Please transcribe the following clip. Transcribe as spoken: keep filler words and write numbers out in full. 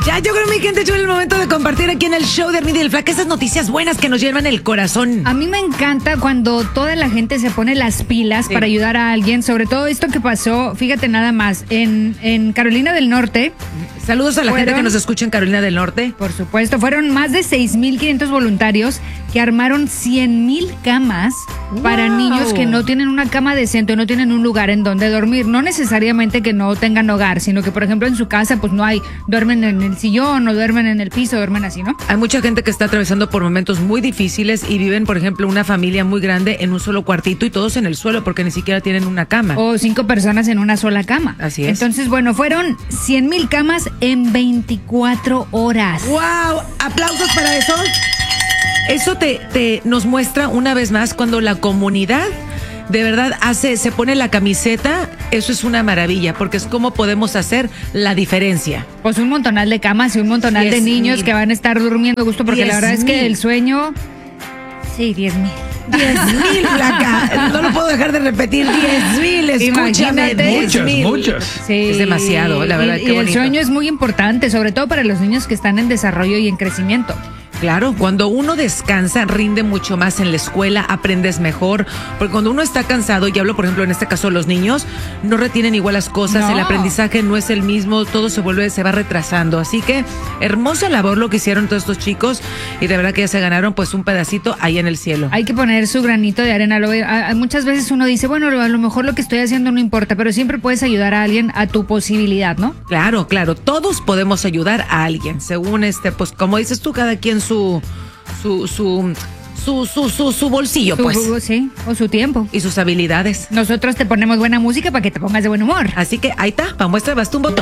Ya, yo creo, mi gente, yo en el momento de compartir aquí en el show de Armida y el Flaca esas noticias buenas que nos llevan el corazón. A mí me encanta cuando toda la gente se pone las pilas sí. para ayudar a alguien, sobre todo esto que pasó, fíjate nada más, en, en Carolina del Norte. Saludos a la fueron, gente que nos escucha en Carolina del Norte. Por supuesto, fueron más de seis mil quinientos voluntarios que armaron cien mil camas wow. para niños que no tienen una cama decente o no tienen un lugar en donde dormir. No necesariamente que no tengan hogar, sino que, por ejemplo, en su casa pues no hay, duermen en el sillón o duermen en el piso, duermen así, ¿no? Hay mucha gente que está atravesando por momentos muy difíciles y viven, por ejemplo, una familia muy grande en un solo cuartito y todos en el suelo porque ni siquiera tienen una cama. O cinco personas en una sola cama. Así es. Entonces, bueno, fueron cien mil camas en veinticuatro horas. ¡Wow! ¡Aplausos para eso! Eso te, te nos muestra una vez más cuando la comunidad de verdad hace, se pone la camiseta. Eso es una maravilla, porque es como podemos hacer la diferencia. Pues un montonal de camas y un montonal de niños mil. que van a estar durmiendo a gusto, porque la verdad mil. es que el sueño, sí, diez mil. Diez mil, Flaca. No lo puedo dejar de repetir. Diez mil, escúchame. Muchas, muchas. Sí. Es demasiado, la verdad. Y, qué y bonito. El sueño es muy importante, sobre todo para los niños que están en desarrollo y en crecimiento. Claro, cuando uno descansa, rinde mucho más en la escuela, aprendes mejor, porque cuando uno está cansado, y hablo por ejemplo en este caso los niños, no retienen igual las cosas, no. el aprendizaje no es el mismo, todo se vuelve, se va retrasando, así que hermosa labor lo que hicieron todos estos chicos, y de verdad que ya se ganaron pues un pedacito ahí en el cielo. Hay que poner su granito de arena, lo, a, a, muchas veces uno dice, bueno, a lo mejor lo que estoy haciendo no importa, pero siempre puedes ayudar a alguien a tu posibilidad, ¿no? Claro, claro, todos podemos ayudar a alguien, según este, pues como dices tú, cada quien su Su, su, su, su, su, su bolsillo, su, pues. Sí, o su tiempo. Y sus habilidades. Nosotros te ponemos buena música para que te pongas de buen humor. Así que ahí está, para muestra, basta un botón.